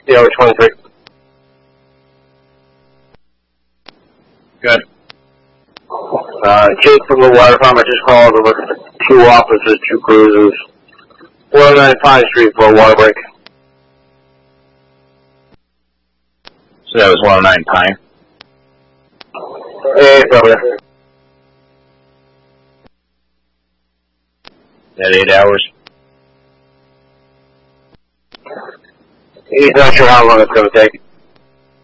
Yeah, we're 23. Good. Jake from the water department just called. We're looking for 2 officers, 2 cruisers. 109 Pine Street for a water break. So that was 109 Pine. Hey, brother. That 8 hours. He's not sure how long it's going to take.